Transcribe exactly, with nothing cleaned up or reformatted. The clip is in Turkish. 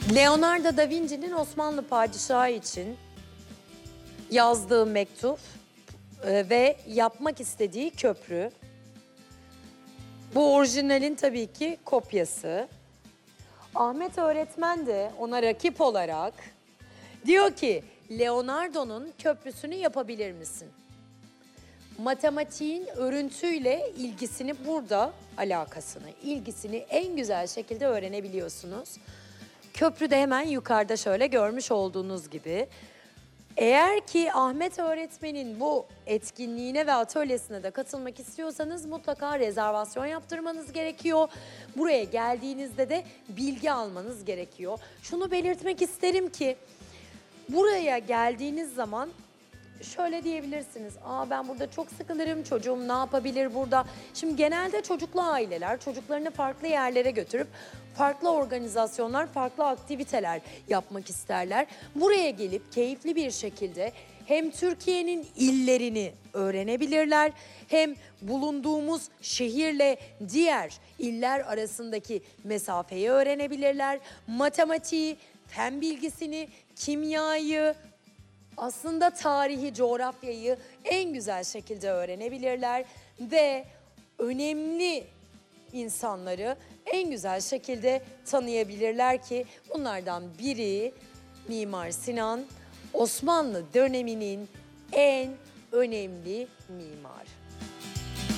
Leonardo da Vinci'nin Osmanlı padişahı için yazdığı mektup e, ve yapmak istediği köprü. Bu orijinalin tabii ki kopyası. Ahmet öğretmen de ona rakip olarak diyor ki Leonardo'nun köprüsünü yapabilir misin? Matematiğin örüntüyle ilgisini burada, alakasını, ilgisini en güzel şekilde öğrenebiliyorsunuz. Köprü de hemen yukarıda şöyle görmüş olduğunuz gibi. Eğer ki Ahmet öğretmenin bu etkinliğine ve atölyesine de katılmak istiyorsanız mutlaka rezervasyon yaptırmanız gerekiyor. Buraya geldiğinizde de bilgi almanız gerekiyor. Şunu belirtmek isterim ki buraya geldiğiniz zaman şöyle diyebilirsiniz. Aa ben burada çok sıkılırım. Çocuğum ne yapabilir burada? Şimdi genelde çocuklu aileler çocuklarını farklı yerlere götürüp farklı organizasyonlar, farklı aktiviteler yapmak isterler. Buraya gelip keyifli bir şekilde hem Türkiye'nin illerini öğrenebilirler, hem bulunduğumuz şehirle diğer iller arasındaki mesafeyi öğrenebilirler. Matematiği, fen bilgisini, kimyayı, aslında tarihi, coğrafyayı en güzel şekilde öğrenebilirler ve önemli insanları en güzel şekilde tanıyabilirler ki bunlardan biri Mimar Sinan, Osmanlı döneminin en önemli mimarı.